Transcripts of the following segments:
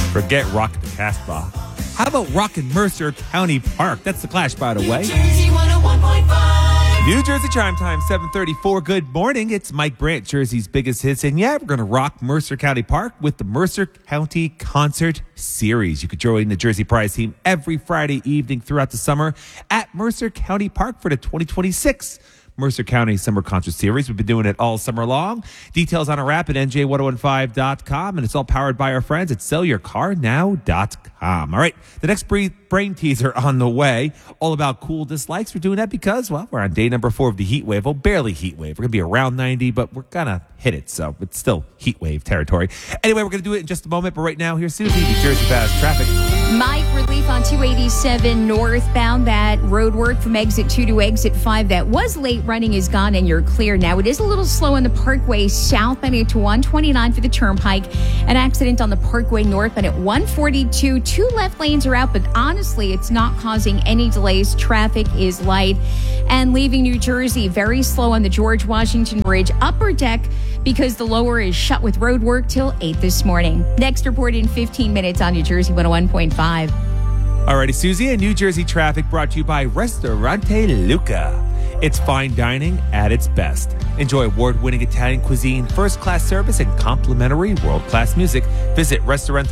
Forget rocking the Casbah. How about rocking Mercer County Park? That's the Clash, by the way. New Jersey 101.5. New Jersey Chime Time, 7:34. Good morning. It's Mike Brandt, Jersey's biggest hits. And yeah, we're going to rock Mercer County Park with the Mercer County Concert Series. You could join the Jersey Prize team every Friday evening throughout the summer at Mercer County Park for the 2026 Mercer County Summer Concert Series. We've been doing it all summer long. Details on our app at NJ1015.com, and it's all powered by our friends at SellYourCarNow.com. All right, the next brain teaser on the way, all about cool dislikes. We're doing that because, well, we're on day number 4 of the heat wave. Well, barely heat wave. We're going to be around 90, but we're going to hit it, so it's still heat wave territory. Anyway, we're going to do it in just a moment, but right now, here's Susie, New Jersey Fast Traffic. Mike, relief on 287 northbound. That road work from exit 2 to exit 5 that was late running is gone and you're clear now. It is a little slow on the Parkway southbound at 129 for the Turnpike. An accident on the Parkway northbound at 142. 2 left lanes are out, but honestly, it's not causing any delays. Traffic is light. And leaving New Jersey, very slow on the George Washington Bridge upper deck because the lower is shut with road work till 8 this morning. Next report in 15 minutes on New Jersey 101.5. Alrighty, Susie, and New Jersey traffic brought to you by Ristorante Luca. It's fine dining at its best. Enjoy award-winning Italian cuisine, first-class service, and complimentary world-class music. Visit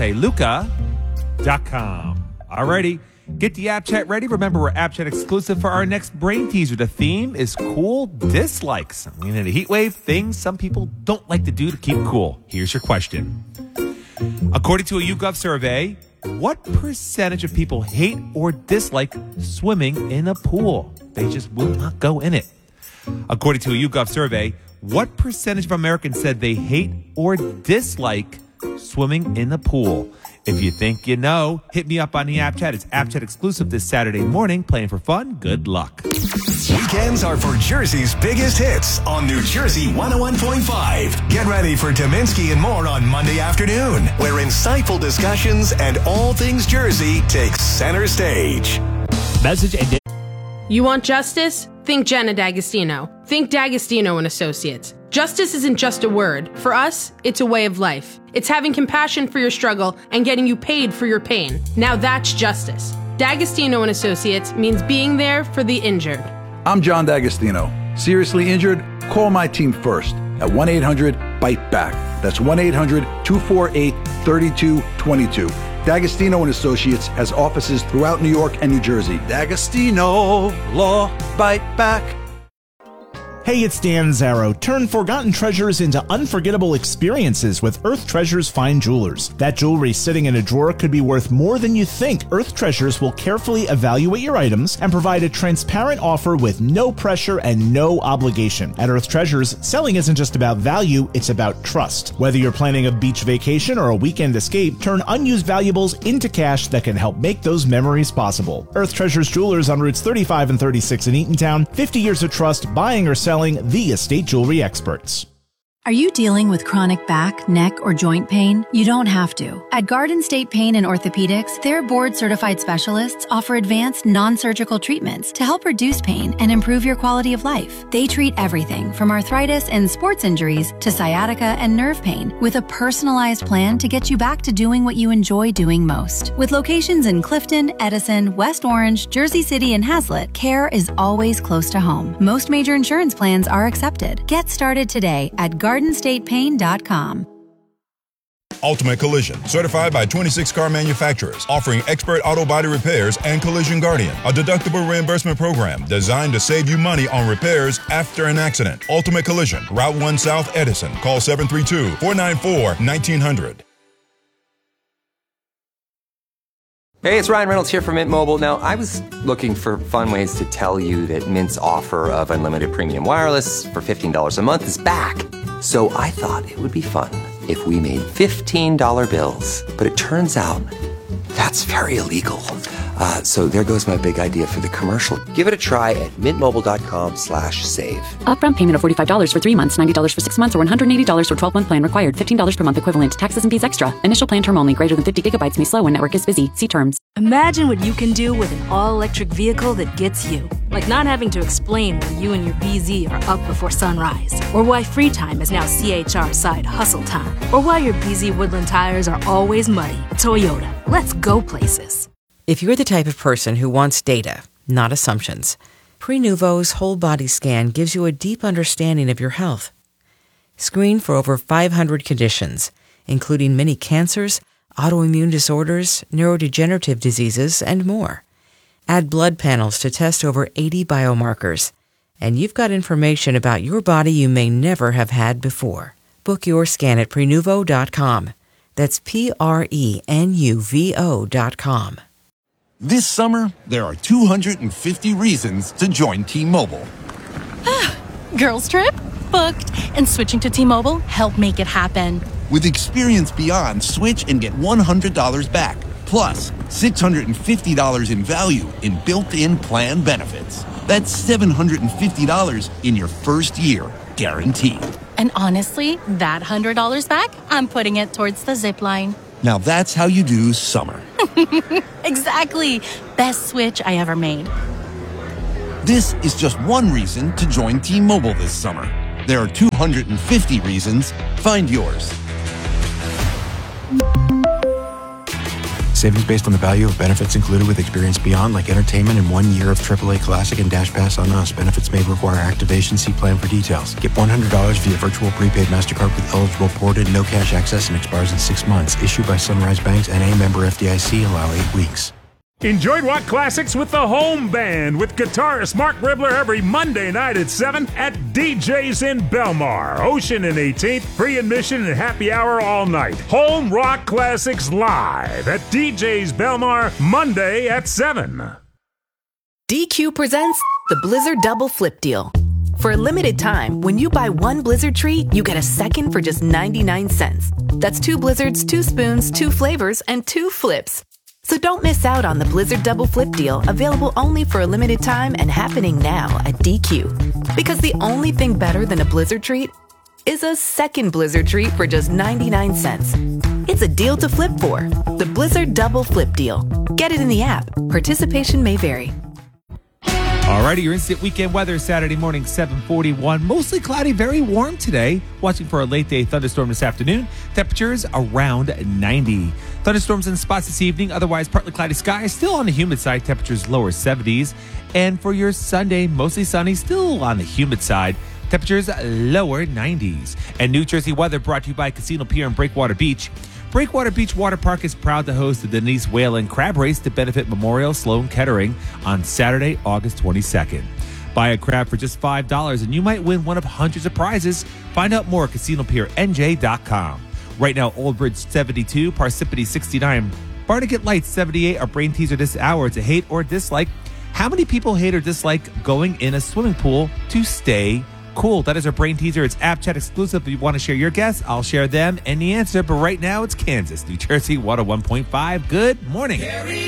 restauranteluca.com. Alrighty, get the app chat ready. Remember, we're app chat exclusive for our next brain teaser. The theme is cool dislikes. In a heat wave, things some people don't like to do to keep cool. Here's your question. According to a YouGov survey, what percentage of people hate or dislike swimming in a pool? They just will not go in it. According to a YouGov survey, what percentage of Americans said they hate or dislike swimming in the pool? If you think you know, hit me up on the app chat. It's app chat exclusive this Saturday morning. Playing for fun. Good luck. Weekends are for Jersey's biggest hits on New Jersey 101.5. Get ready for Tominski and more on Monday afternoon, where insightful discussions and all things Jersey take center stage. Message and You want justice? Think Jenna D'Agostino. Think D'Agostino and Associates. Justice isn't just a word. For us, it's a way of life. It's having compassion for your struggle and getting you paid for your pain. Now that's justice. D'Agostino and Associates means being there for the injured. I'm John D'Agostino. Seriously injured? Call my team first at 1-800-BITE-BACK. That's 1-800-248-3222. D'Agostino and Associates has offices throughout New York and New Jersey. D'Agostino Law, Bite Back. Hey, it's Dan Zarrow. Turn forgotten treasures into unforgettable experiences with Earth Treasures Fine Jewelers. That jewelry sitting in a drawer could be worth more than you think. Earth Treasures will carefully evaluate your items and provide a transparent offer with no pressure and no obligation. At Earth Treasures, selling isn't just about value, it's about trust. Whether you're planning a beach vacation or a weekend escape, turn unused valuables into cash that can help make those memories possible. Earth Treasures Jewelers on routes 35 and 36 in Eatontown. 50 years of trust, buying or selling, the estate jewelry experts. Are you dealing with chronic back, neck, or joint pain? You don't have to. At Garden State Pain and Orthopedics, their board-certified specialists offer advanced non-surgical treatments to help reduce pain and improve your quality of life. They treat everything from arthritis and sports injuries to sciatica and nerve pain with a personalized plan to get you back to doing what you enjoy doing most. With locations in Clifton, Edison, West Orange, Jersey City, and Hazlet, care is always close to home. Most major insurance plans are accepted. Get started today at GardenStatePain.com. Ultimate Collision, certified by 26 car manufacturers, offering expert auto body repairs and Collision Guardian, a deductible reimbursement program designed to save you money on repairs after an accident. Ultimate Collision, Route 1 South Edison. Call 732-494-1900. Hey, it's Ryan Reynolds here from Mint Mobile. Now, I was looking for fun ways to tell you that Mint's offer of unlimited premium wireless for $15 a month is back. So I thought it would be fun if we made $15 bills. But it turns out that's very illegal. So there goes my big idea for the commercial. Give it a try at mintmobile.com/save. Upfront payment of $45 for 3 months, $90 for 6 months, or $180 for 12-month plan required. $15 per month equivalent. Taxes and fees extra. Initial plan term only. Greater than 50 gigabytes may slow when network is busy. See terms. Imagine what you can do with an all-electric vehicle that gets you. Like not having to explain why you and your BZ are up before sunrise. Or why free time is now CHR side hustle time. Or why your BZ Woodland tires are always muddy. Toyota. Let's go places. If you're the type of person who wants data, not assumptions, Prenuvo's whole body scan gives you a deep understanding of your health. Screen for over 500 conditions, including many cancers, autoimmune disorders, neurodegenerative diseases, and more. Add blood panels to test over 80 biomarkers, and you've got information about your body you may never have had before. Book your scan at Prenuvo.com. That's Prenuvo.com. This summer, there are 250 reasons to join T-Mobile. Girls trip? Booked. And switching to T-Mobile helped make it happen. With Experience Beyond, switch and get $100 back. Plus, $650 in value in built-in plan benefits. That's $750 in your first year, guaranteed. And honestly, that $100 back, I'm putting it towards the zip line. Now that's how you do summer. Exactly. Best switch I ever made. This is just one reason to join T-Mobile this summer. There are 250 reasons. Find yours. Savings based on the value of benefits included with Experience Beyond, like entertainment and 1 year of AAA Classic and Dash Pass on us. Benefits may require activation. See plan for details. Get $100 via virtual prepaid MasterCard with eligible ported, no cash access, and expires in 6 months. Issued by Sunrise Banks, N.A. member FDIC. Allow 8 weeks. Enjoy rock classics with the Home Band with guitarist Mark Ribler every Monday night at 7 at DJ's in Belmar. Ocean and 18th, free admission and happy hour all night. Home Rock Classics live at DJ's Belmar, Monday at 7. DQ presents the Blizzard Double Flip Deal. For a limited time, when you buy one Blizzard treat, you get a second for just 99 cents. That's 2 Blizzards, 2 spoons, 2 flavors, and 2 flips. So don't miss out on the Blizzard Double Flip Deal, available only for a limited time and happening now at DQ. Because the only thing better than a Blizzard treat is a second Blizzard treat for just 99 cents. It's a deal to flip for. The Blizzard Double Flip Deal. Get it in the app. Participation may vary. Alrighty, your instant weekend weather Saturday morning, 7:41. Mostly cloudy, very warm today. Watching for a late day thunderstorm this afternoon. Temperatures around 90. Thunderstorms in spots this evening. Otherwise, partly cloudy skies. Still on the humid side. Temperatures lower 70s. And for your Sunday, mostly sunny. Still on the humid side. Temperatures lower 90s. And New Jersey weather brought to you by Casino Pier and Breakwater Beach. Breakwater Beach Water Park is proud to host the Denise Whalen Crab Race to benefit Memorial Sloan Kettering on Saturday, August 22nd. Buy a crab for just $5 and you might win one of hundreds of prizes. Find out more at CasinoPierNJ.com. Right now, Old Bridge 72, Parsippany 69, Barnegat Lights 78. Our brain teaser this hour to hate or dislike. How many people hate or dislike going in a swimming pool to stay cool? That is our brain teaser. It's App Chat exclusive. If you want to share your guess, I'll share them and the answer. But right now, it's Kansas, New Jersey, 101.5. Good morning.